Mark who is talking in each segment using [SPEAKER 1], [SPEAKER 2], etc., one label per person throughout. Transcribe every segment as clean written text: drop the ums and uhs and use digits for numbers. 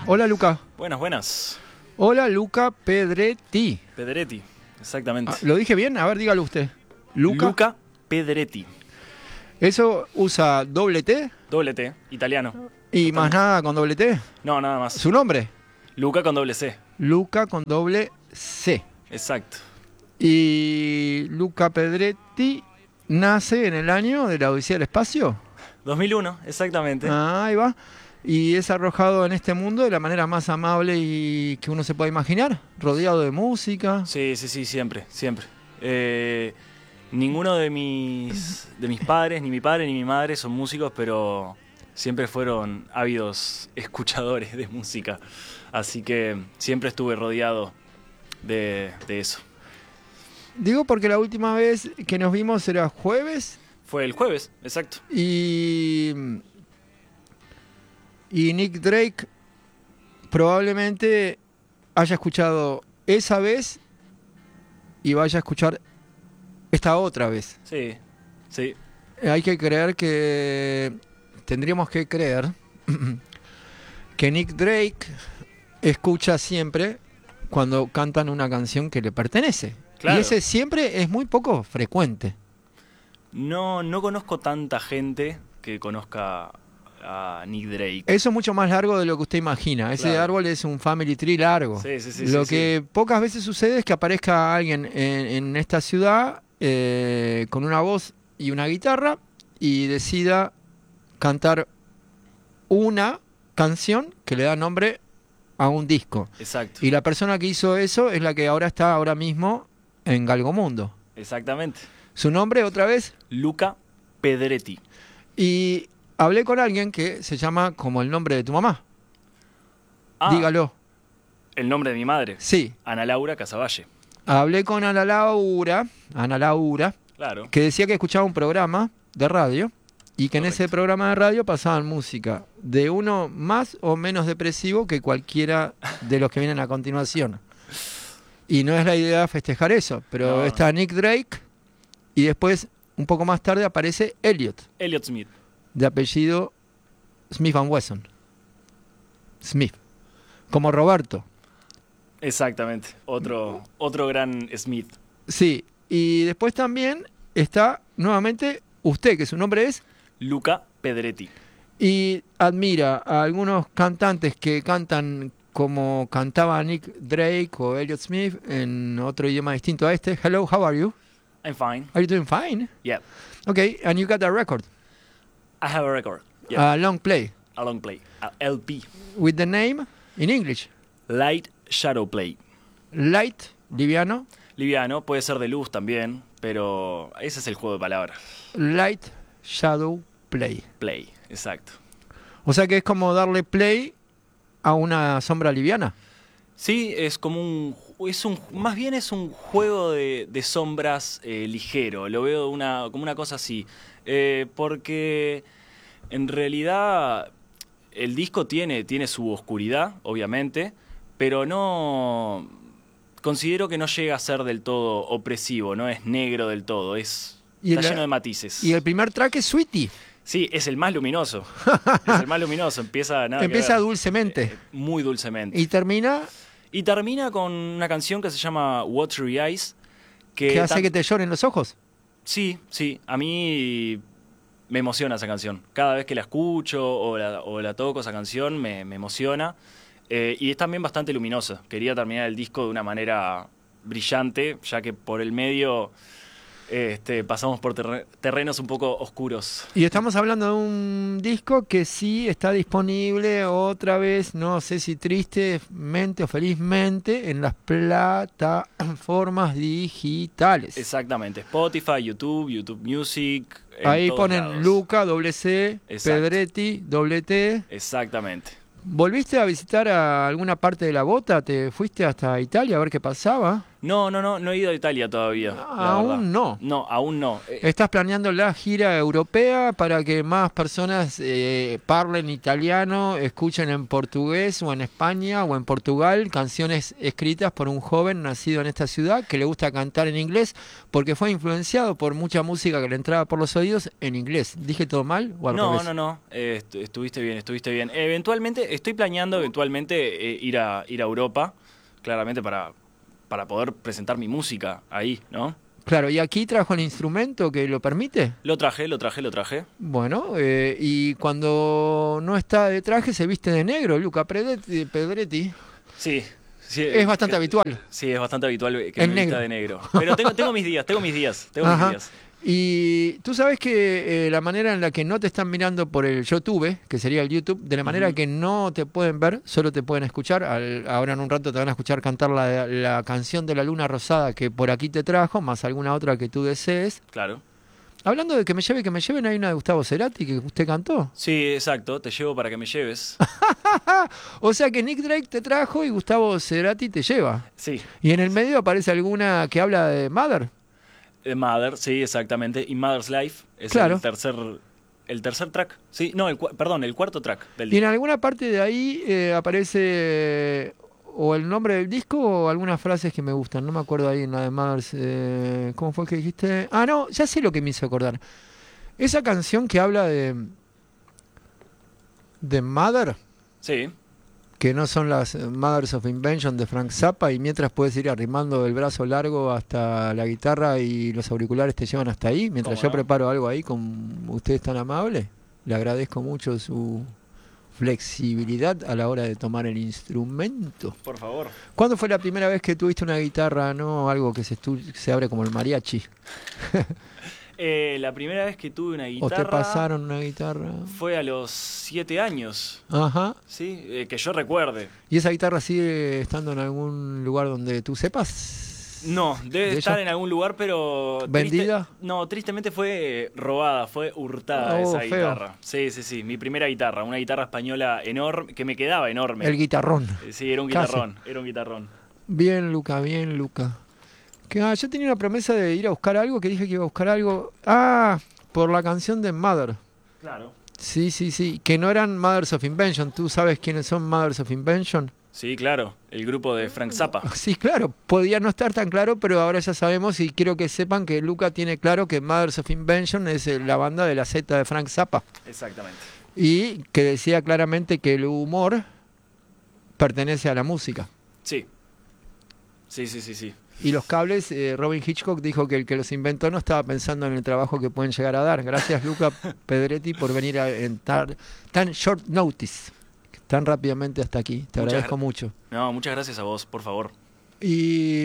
[SPEAKER 1] Hola, Luca.
[SPEAKER 2] Buenas, buenas.
[SPEAKER 1] Hola, Luca Pedretti.
[SPEAKER 2] Pedretti, exactamente.
[SPEAKER 1] ¿Lo dije bien? A ver, dígalo usted.
[SPEAKER 2] Luca Pedretti.
[SPEAKER 1] ¿Eso usa doble T?
[SPEAKER 2] Doble T, italiano.
[SPEAKER 1] ¿Y más nada con doble T?
[SPEAKER 2] No, nada más.
[SPEAKER 1] ¿Su nombre?
[SPEAKER 2] Luca con doble C.
[SPEAKER 1] Luca con doble C.
[SPEAKER 2] Exacto.
[SPEAKER 1] ¿Y Luca Pedretti nace en el año de la Odisea del Espacio?
[SPEAKER 2] 2001, exactamente.
[SPEAKER 1] Ahí va. Y es arrojado en este mundo de la manera más amable y que uno se pueda imaginar, rodeado de música.
[SPEAKER 2] Sí, siempre, siempre. Ninguno de mis padres, ni mi padre ni mi madre son músicos, pero siempre fueron ávidos escuchadores de música. Así que siempre estuve rodeado de eso.
[SPEAKER 1] Digo porque la última vez que nos vimos era jueves.
[SPEAKER 2] Fue el jueves, exacto.
[SPEAKER 1] Y Nick Drake probablemente haya escuchado esa vez y vaya a escuchar esta otra vez.
[SPEAKER 2] Sí, sí.
[SPEAKER 1] Tendríamos que creer que Nick Drake escucha siempre cuando cantan una canción que le pertenece.
[SPEAKER 2] Claro.
[SPEAKER 1] Y ese siempre es muy poco frecuente.
[SPEAKER 2] No conozco tanta gente que conozca a Nick Drake.
[SPEAKER 1] Eso es mucho más largo de lo que usted imagina. Ese
[SPEAKER 2] Claro.
[SPEAKER 1] árbol es un family tree largo.
[SPEAKER 2] Sí,
[SPEAKER 1] Lo
[SPEAKER 2] sí,
[SPEAKER 1] que pocas veces sucede es que aparezca alguien en esta ciudad con una voz y una guitarra y decida cantar una canción que le da nombre a un disco.
[SPEAKER 2] Exacto.
[SPEAKER 1] Y la persona que hizo eso es la que está ahora mismo en Galgomundo.
[SPEAKER 2] Exactamente.
[SPEAKER 1] Su nombre, otra vez,
[SPEAKER 2] Luca Pedretti.
[SPEAKER 1] y hablé con alguien que se llama como el nombre de tu mamá.
[SPEAKER 2] Ah,
[SPEAKER 1] Dígalo.
[SPEAKER 2] el nombre de mi madre.
[SPEAKER 1] Sí,
[SPEAKER 2] Ana Laura Casavalle.
[SPEAKER 1] hablé con Ana Laura,
[SPEAKER 2] Claro.
[SPEAKER 1] que decía que escuchaba un programa de radio y que en ese
[SPEAKER 2] Correcto.
[SPEAKER 1] programa de radio pasaban música de uno más o menos depresivo que cualquiera de los que vienen a continuación. Y no es la idea festejar eso, pero
[SPEAKER 2] No.
[SPEAKER 1] está Nick Drake y después, un poco más tarde, aparece Elliot,
[SPEAKER 2] Elliot Smith.
[SPEAKER 1] de apellido Smith & Wesson. Smith. Como Roberto.
[SPEAKER 2] Exactamente. Otro gran Smith.
[SPEAKER 1] Sí, y después también está nuevamente usted, que su nombre es,
[SPEAKER 2] Luca Pedretti.
[SPEAKER 1] y admira a algunos cantantes que cantan como cantaba Nick Drake o Elliot Smith en otro idioma distinto a este. Hello, how are you?
[SPEAKER 2] I'm fine.
[SPEAKER 1] Are you doing fine?
[SPEAKER 2] Yeah.
[SPEAKER 1] Okay, and you got a record,
[SPEAKER 2] I have a record. Yeah.
[SPEAKER 1] a long play,
[SPEAKER 2] A long play. A LP.
[SPEAKER 1] with the name in English,
[SPEAKER 2] Light Shadow Play.
[SPEAKER 1] Light, liviano,
[SPEAKER 2] Liviano, puede ser de luz también, pero ese es el juego de palabras.
[SPEAKER 1] Light Shadow Play.
[SPEAKER 2] Play, exacto.
[SPEAKER 1] O sea que es como darle play a una sombra liviana.
[SPEAKER 2] Sí, es como más bien es un juego de sombras ligero. Lo veo como una cosa así. Porque en realidad el disco tiene su oscuridad, obviamente, pero no considero que no llega a ser del todo opresivo, no es negro del todo, está lleno de matices.
[SPEAKER 1] Y el primer track es Sweetie.
[SPEAKER 2] Sí, es el más luminoso. Es el más luminoso, empieza
[SPEAKER 1] Dulcemente.
[SPEAKER 2] muy dulcemente.
[SPEAKER 1] Y termina
[SPEAKER 2] Y termina con una canción que se llama Watery Eyes.
[SPEAKER 1] que hace que te lloren los ojos.
[SPEAKER 2] Sí, a mí me emociona esa canción. Cada vez que la escucho o la toco, esa canción me emociona. Y es también bastante luminosa. Quería terminar el disco de una manera brillante, ya que por el medio pasamos por terrenos un poco oscuros.
[SPEAKER 1] Y estamos hablando de un disco que sí está disponible otra vez, no sé si tristemente o felizmente, en las plataformas digitales.
[SPEAKER 2] Exactamente. Spotify, YouTube Music.
[SPEAKER 1] Ahí
[SPEAKER 2] todos
[SPEAKER 1] ponen
[SPEAKER 2] lados.
[SPEAKER 1] Luca, doble C,
[SPEAKER 2] Exacto.
[SPEAKER 1] Pedretti, doble T.
[SPEAKER 2] Exactamente.
[SPEAKER 1] ¿Volviste a visitar a alguna parte de la bota? ¿Te fuiste hasta Italia a ver qué pasaba?
[SPEAKER 2] No he ido a Italia todavía. La
[SPEAKER 1] Aún
[SPEAKER 2] verdad.
[SPEAKER 1] no.
[SPEAKER 2] No, aún no.
[SPEAKER 1] ¿Estás planeando la gira europea para que más personas parlen italiano, escuchen en portugués o en España o en Portugal canciones escritas por un joven nacido en esta ciudad que le gusta cantar en inglés porque fue influenciado por mucha música que le entraba por los oídos en inglés? ¿Dije todo mal o al revés?
[SPEAKER 2] No. Estuviste bien. Estoy planeando ir a Europa, claramente para poder presentar mi música ahí, ¿no?
[SPEAKER 1] Claro, ¿y aquí trajo el instrumento que lo permite?
[SPEAKER 2] Lo traje.
[SPEAKER 1] Bueno, y cuando no está de traje se viste de negro, Luca Pedretti.
[SPEAKER 2] Sí.
[SPEAKER 1] Es bastante habitual.
[SPEAKER 2] Sí, es bastante habitual que
[SPEAKER 1] El
[SPEAKER 2] me
[SPEAKER 1] negro.
[SPEAKER 2] vista de negro. Pero tengo mis días.
[SPEAKER 1] Ajá. Y tú sabes que la manera en la que no te están mirando por el YouTube, que sería el YouTube, de la manera que no te pueden ver, solo te pueden escuchar. Ahora en un rato te van a escuchar cantar la canción de la Luna Rosada que por aquí te trajo, más alguna otra que tú desees.
[SPEAKER 2] Claro.
[SPEAKER 1] Hablando de que me lleven, hay una de Gustavo Cerati que usted cantó.
[SPEAKER 2] Sí, exacto. Te llevo para que me lleves.
[SPEAKER 1] O sea que Nick Drake te trajo y Gustavo Cerati te lleva.
[SPEAKER 2] Sí.
[SPEAKER 1] Y en el medio aparece alguna que habla de Mother.
[SPEAKER 2] Mother, sí, exactamente. Y Mother's Life es
[SPEAKER 1] Claro.
[SPEAKER 2] el tercer track. Sí, no, el cuarto track del
[SPEAKER 1] Y en
[SPEAKER 2] disco.
[SPEAKER 1] alguna parte de ahí aparece o el nombre del disco o algunas frases que me gustan. No me acuerdo ahí en la de Mothers. ¿Cómo fue que dijiste? Ah, no, ya sé lo que me hizo acordar. Esa canción que habla de Mother,
[SPEAKER 2] Sí,
[SPEAKER 1] que no son las Mothers of Invention de Frank Zappa, y mientras puedes ir arrimando el brazo largo hasta la guitarra y los auriculares te llevan hasta ahí, mientras
[SPEAKER 2] ¿Cómo
[SPEAKER 1] yo
[SPEAKER 2] no?
[SPEAKER 1] preparo algo ahí con usted tan amable. Le agradezco mucho su flexibilidad a la hora de tomar el instrumento.
[SPEAKER 2] por favor.
[SPEAKER 1] ¿Cuándo fue la primera vez que tuviste una guitarra, no algo que se abre como el mariachi?
[SPEAKER 2] La primera vez que tuve una
[SPEAKER 1] ¿O te
[SPEAKER 2] guitarra
[SPEAKER 1] pasaron una guitarra?
[SPEAKER 2] fue a los 7 años,
[SPEAKER 1] Ajá.
[SPEAKER 2] ¿sí? Que yo recuerde.
[SPEAKER 1] ¿Y esa guitarra sigue estando en algún lugar donde tú sepas?
[SPEAKER 2] No, debe
[SPEAKER 1] ¿De
[SPEAKER 2] estar
[SPEAKER 1] ella?
[SPEAKER 2] en algún lugar, pero...
[SPEAKER 1] ¿Vendida?
[SPEAKER 2] Tristemente fue robada, fue hurtada esa
[SPEAKER 1] feo.
[SPEAKER 2] guitarra. Sí, mi primera guitarra, una guitarra española enorme, que me quedaba enorme.
[SPEAKER 1] El guitarrón.
[SPEAKER 2] Sí, era un
[SPEAKER 1] Casi.
[SPEAKER 2] guitarrón.
[SPEAKER 1] Bien, Luca, bien, Luca. Yo tenía una promesa de ir a buscar algo, que dije que iba a buscar algo. Ah, por la canción de Mother.
[SPEAKER 2] Claro.
[SPEAKER 1] Sí, que no eran Mothers of Invention. ¿Tú sabes quiénes son Mothers of Invention?
[SPEAKER 2] Sí, claro, el grupo de Frank Zappa.
[SPEAKER 1] Sí, claro, podía no estar tan claro, pero ahora ya sabemos y quiero que sepan que Luca tiene claro que Mothers of Invention es la banda de la Z de Frank Zappa.
[SPEAKER 2] Exactamente.
[SPEAKER 1] Y que decía claramente que el humor pertenece a la música.
[SPEAKER 2] Sí.
[SPEAKER 1] Y los cables, Robin Hitchcock dijo que el que los inventó no estaba pensando en el trabajo que pueden llegar a dar. Gracias, Luca Pedretti, por venir en tan short notice, tan rápidamente hasta aquí. Te agradezco mucho.
[SPEAKER 2] No, muchas gracias a vos, por favor.
[SPEAKER 1] Y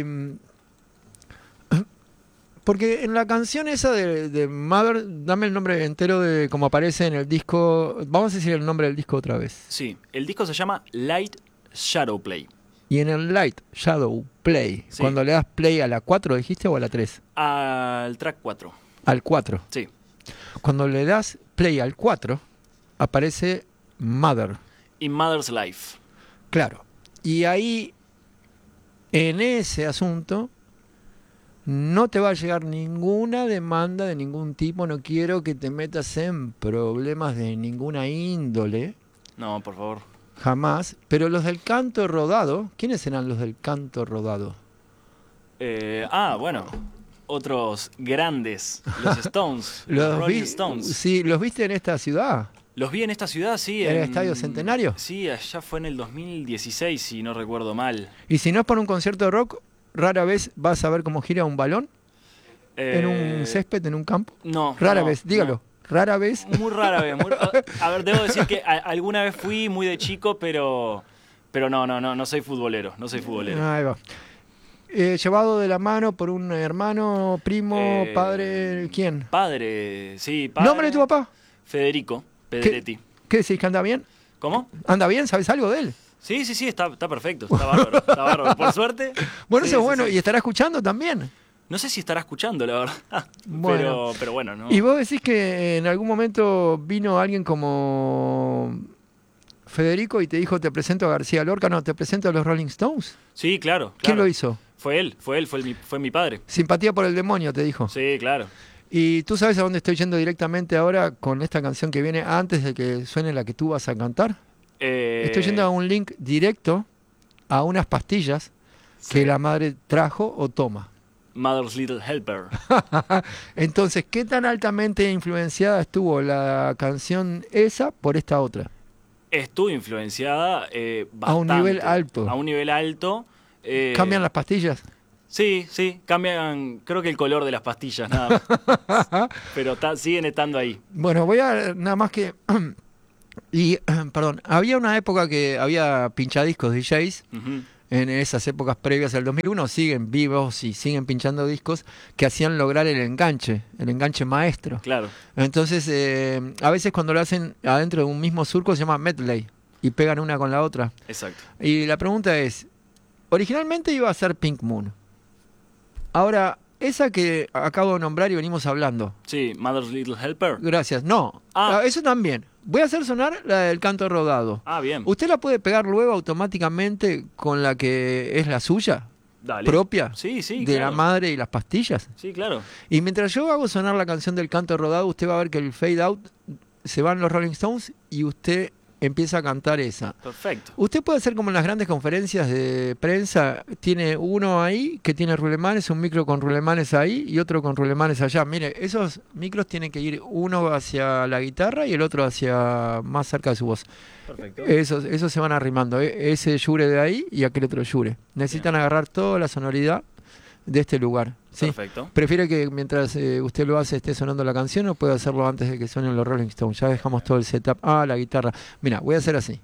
[SPEAKER 1] porque en la canción esa de Mother, dame el nombre entero de cómo aparece en el disco. Vamos a decir el nombre del disco otra vez.
[SPEAKER 2] Sí, el disco se llama Light Shadow Play.
[SPEAKER 1] Y en el Light Shadow Play,
[SPEAKER 2] Sí.
[SPEAKER 1] cuando le das play a la 4, ¿dijiste, o a la 3?
[SPEAKER 2] Al track 4.
[SPEAKER 1] Al 4.
[SPEAKER 2] Sí.
[SPEAKER 1] Cuando le das play al 4, aparece Mother.
[SPEAKER 2] Y Mother's Life.
[SPEAKER 1] Claro. Y ahí, en ese asunto, no te va a llegar ninguna demanda de ningún tipo. No quiero que te metas en problemas de ninguna índole.
[SPEAKER 2] No, por favor.
[SPEAKER 1] Jamás. Pero los del canto rodado, ¿quiénes serán los del canto rodado?
[SPEAKER 2] Bueno. Otros grandes. Los Stones. los Rolling Stones.
[SPEAKER 1] Sí, ¿los viste en esta ciudad?
[SPEAKER 2] Los vi en esta ciudad, sí.
[SPEAKER 1] ¿En el Estadio Centenario?
[SPEAKER 2] Sí, allá fue en el 2016, si no recuerdo mal.
[SPEAKER 1] Y si no es por un concierto de rock, rara vez vas a ver cómo gira un balón en un césped, en un campo.
[SPEAKER 2] No.
[SPEAKER 1] Rara
[SPEAKER 2] no,
[SPEAKER 1] vez, dígalo.
[SPEAKER 2] no.
[SPEAKER 1] Rara vez.
[SPEAKER 2] Muy rara vez. A ver, debo decir que alguna vez fui muy de chico, pero no soy futbolero. No soy futbolero.
[SPEAKER 1] Ahí va. Llevado de la mano por un hermano, primo, padre, ¿quién?
[SPEAKER 2] Padre, sí, padre.
[SPEAKER 1] ¿Nombre de tu papá?
[SPEAKER 2] Federico Pedretti.
[SPEAKER 1] ¿Qué decís, que anda bien?
[SPEAKER 2] ¿Cómo?
[SPEAKER 1] ¿Anda bien? ¿Sabes algo de él?
[SPEAKER 2] Sí, está perfecto, está bárbaro. Por suerte.
[SPEAKER 1] Bueno,
[SPEAKER 2] Sí,
[SPEAKER 1] eso es
[SPEAKER 2] sí,
[SPEAKER 1] bueno.
[SPEAKER 2] sí.
[SPEAKER 1] ¿Y estará escuchando también?
[SPEAKER 2] No sé si estará escuchando, la verdad.
[SPEAKER 1] Bueno.
[SPEAKER 2] Pero bueno, no.
[SPEAKER 1] ¿Y vos decís que en algún momento vino alguien como Federico y te dijo, te presento a García Lorca? No, te presento a los Rolling Stones.
[SPEAKER 2] Sí, claro.
[SPEAKER 1] ¿Quién lo hizo?
[SPEAKER 2] Fue él, fue mi padre.
[SPEAKER 1] Simpatía por el demonio, te dijo.
[SPEAKER 2] Sí, claro.
[SPEAKER 1] ¿Y tú sabes a dónde estoy yendo directamente ahora con esta canción que viene antes de que suene la que tú vas a cantar? Estoy yendo a un link directo a unas pastillas que la madre trajo o toma.
[SPEAKER 2] Mother's Little Helper.
[SPEAKER 1] Entonces, ¿qué tan altamente influenciada estuvo la canción esa por esta otra?
[SPEAKER 2] Estuvo influenciada bastante.
[SPEAKER 1] A un nivel alto.
[SPEAKER 2] A un nivel alto.
[SPEAKER 1] ¿Cambian las pastillas?
[SPEAKER 2] Sí, cambian, creo que el color de las pastillas, nada más. Pero siguen estando ahí.
[SPEAKER 1] Bueno, voy a nada más que... perdón, había una época que había pinchadiscos DJs, en esas épocas previas al 2001, siguen vivos y siguen pinchando discos que hacían lograr el enganche maestro.
[SPEAKER 2] Claro.
[SPEAKER 1] Entonces, a veces cuando lo hacen adentro de un mismo surco se llama medley y pegan una con la otra.
[SPEAKER 2] Exacto.
[SPEAKER 1] Y la pregunta es, originalmente iba a ser Pink Moon. Ahora, esa que acabo de nombrar y venimos hablando.
[SPEAKER 2] Sí, Mother's Little Helper.
[SPEAKER 1] Gracias. No, eso también. Voy a hacer sonar la del canto rodado.
[SPEAKER 2] Bien.
[SPEAKER 1] ¿Usted la puede pegar luego automáticamente con la que es la suya?
[SPEAKER 2] Dale.
[SPEAKER 1] ¿Propia?
[SPEAKER 2] Sí,
[SPEAKER 1] ¿De
[SPEAKER 2] claro.
[SPEAKER 1] la madre y las pastillas?
[SPEAKER 2] Sí, claro.
[SPEAKER 1] Y mientras yo hago sonar la canción del canto rodado, usted va a ver que el fade out se van los Rolling Stones y usted empieza a cantar esa.
[SPEAKER 2] Perfecto.
[SPEAKER 1] Usted puede hacer como en las grandes conferencias de prensa, tiene uno ahí que tiene rulemanes, un micro con rulemanes ahí y otro con rulemanes allá. Mire, esos micros tienen que ir uno hacia la guitarra y el otro hacia más cerca de su voz.
[SPEAKER 2] Perfecto.
[SPEAKER 1] Esos se van arrimando, ese yure de ahí y aquel otro yure. Necesitan agarrar toda la sonoridad de este lugar. ¿Sí?
[SPEAKER 2] Perfecto.
[SPEAKER 1] ¿Prefiere que mientras usted lo hace esté sonando la canción o puede hacerlo antes de que suenen los Rolling Stones? Ya dejamos todo el setup. La guitarra. Mira, voy a hacer así.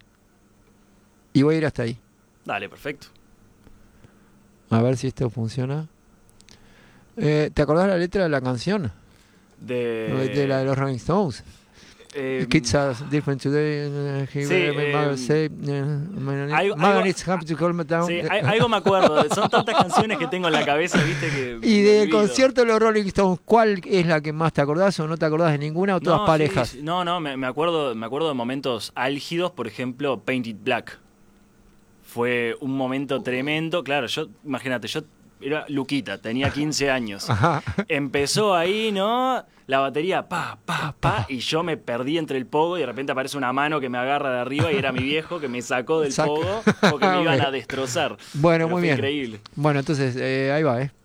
[SPEAKER 1] Y voy a ir hasta ahí.
[SPEAKER 2] Dale, perfecto.
[SPEAKER 1] A ver si esto funciona. ¿Te acordás la letra de la canción? De la de los Rolling Stones. Kids are different today.
[SPEAKER 2] Algo me acuerdo. Son tantas canciones que tengo en la cabeza, viste que.
[SPEAKER 1] Y del concierto de los Rolling Stones, ¿cuál es la que más te acordás o no te acordás de ninguna o todas parejas?
[SPEAKER 2] Sí. No, me acuerdo de momentos álgidos, por ejemplo, Painted Black. Fue un momento tremendo. Claro, imagínate, yo era Luquita, tenía 15 años.
[SPEAKER 1] Ajá.
[SPEAKER 2] Empezó ahí, ¿no? La batería, pa, y yo me perdí entre el pogo y de repente aparece una mano que me agarra de arriba y era mi viejo que me sacó del pogo porque me iban a destrozar.
[SPEAKER 1] Bueno,
[SPEAKER 2] pero
[SPEAKER 1] muy bien.
[SPEAKER 2] Increíble.
[SPEAKER 1] Bueno, entonces, ahí va,